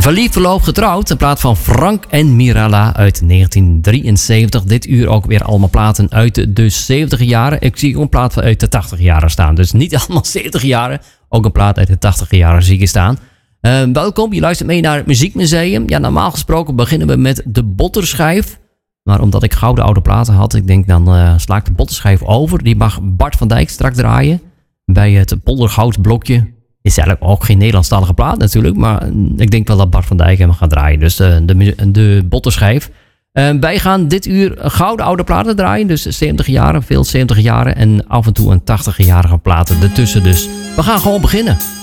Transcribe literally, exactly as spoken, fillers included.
Verliefd, verloofd, getrouwd. Een plaat van Frank en Mirella uit negentien drieënzeventig. Dit uur ook weer allemaal platen uit de zeventig jaren. Ik zie ook een plaat uit de tachtig jaren staan. Dus niet allemaal zeventig jaren. Ook een plaat uit de tachtig jaren zie ik staan. Uh, welkom, je luistert mee naar het Muziekmuseum. Ja, normaal gesproken beginnen we met de botterschijf. Maar omdat ik gouden oude platen had, ik denk dan uh, sla ik de botterschijf over. Die mag Bart van Dijk straks draaien. Bij het poldergoudblokje. Is eigenlijk ook geen Nederlandstalige plaat natuurlijk. Maar ik denk wel dat Bart van Dijk hem gaat draaien. Dus uh, de, de botterschijf. Uh, wij gaan dit uur gouden oude platen draaien. Dus zeventig jaren, veel zeventig jaren. En af en toe een tachtig-jarige platen ertussen. Dus we gaan gewoon beginnen.